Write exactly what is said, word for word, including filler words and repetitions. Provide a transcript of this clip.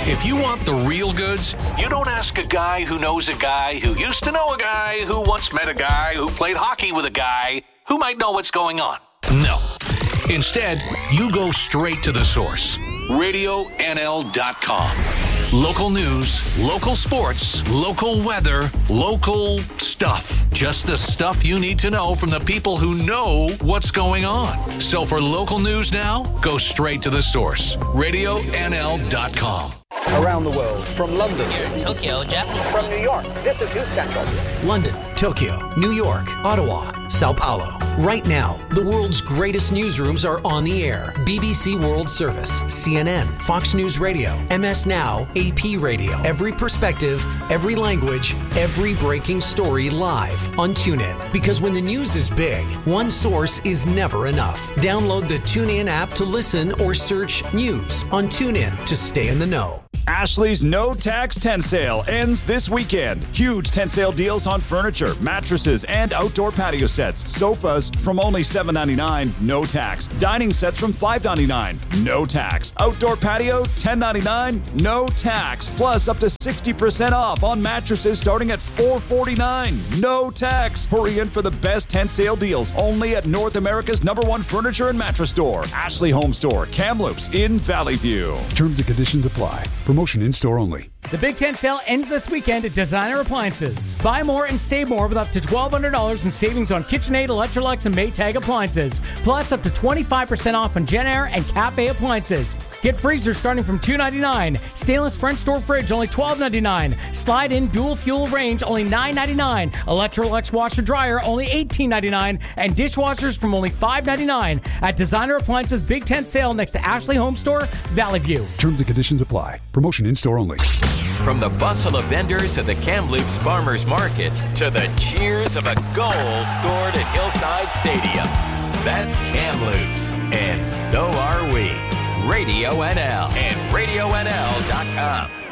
If you want the real goods, you don't ask a guy who knows a guy who used to know a guy who once met a guy who played hockey with a guy who might know what's going on. No. Instead, you go straight to the source. radio N L dot com. Local news, local sports, local weather, local stuff. Just the stuff you need to know from the people who know what's going on. So for local news now, go straight to the source. radio N L dot com. Around the world, from London. Here in Tokyo, Japanese. From New York, this is News Central. London, Tokyo, New York, Ottawa, Sao Paulo. Right now, the world's greatest newsrooms are on the air. B B C World Service, C N N, Fox News Radio, M S Now, A P Radio. Every perspective, every language, every breaking story live on TuneIn. Because when the news is big, one source is never enough. Download the TuneIn app to listen or search news on TuneIn to stay in the know. Ashley's No Tax tent sale ends this weekend. Huge tent sale deals on furniture, mattresses, and outdoor patio sets. Sofas from only seven ninety-nine, no tax. Dining sets from five ninety-nine, no tax. Outdoor patio, ten ninety-nine, no tax. Plus up to sixty percent off on mattresses starting at four forty-nine, no tax. Hurry in for the best tent sale deals only at North America's number one furniture and mattress store, Ashley Home Store, Kamloops in Valley View. Terms and conditions apply. Promotion in-store only. The Big Ten sale ends this weekend at Designer Appliances. Buy more and save more with up to twelve hundred dollars in savings on KitchenAid, Electrolux, and Maytag appliances. Plus up to twenty-five percent off on JennAir and Cafe appliances. Get freezers starting from two ninety-nine. Stainless French door fridge only twelve ninety-nine. Slide-in dual fuel range only nine ninety-nine. Electrolux washer dryer only eighteen ninety-nine. And dishwashers from only five ninety-nine. At Designer Appliances Big Ten sale next to Ashley Home Store, Valley View. Terms and conditions apply. Promotion in-store only. From the bustle of vendors at the Kamloops Farmers Market to the cheers of a goal scored at Hillside Stadium. That's Kamloops, and so are we. Radio N L and radio N L dot com.